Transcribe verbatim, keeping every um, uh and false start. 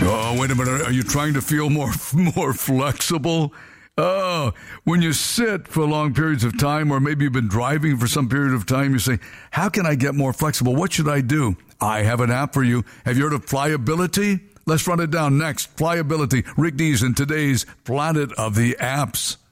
Oh, wait a minute. Are you trying to feel more more flexible? Oh, when you sit for long periods of time, or maybe you've been driving for some period of time, you say, how can I get more flexible? What should I do? I have an app for you. Have you heard of Flyability? Let's run it down next. Flyability. Rick Dees in today's Planet of the Apps.